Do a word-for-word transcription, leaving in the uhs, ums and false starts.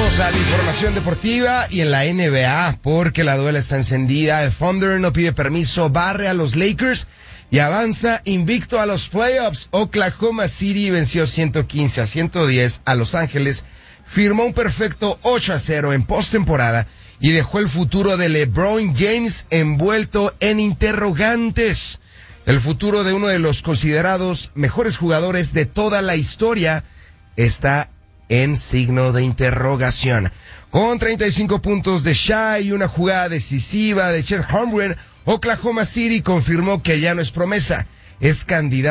Vamos a la información deportiva y en la N B A, porque la duela está encendida. El Thunder no pide permiso, barre a los Lakers y avanza invicto a los playoffs. Oklahoma City venció ciento quince a ciento diez a Los Ángeles, firmó un perfecto ocho a cero en postemporada y dejó el futuro de LeBron James envuelto en interrogantes. El futuro de uno de los considerados mejores jugadores de toda la historia está en signo de interrogación. Con treinta y cinco puntos de Shai y una jugada decisiva de Chet Holmgren, Oklahoma City confirmó que ya no es promesa, es candidato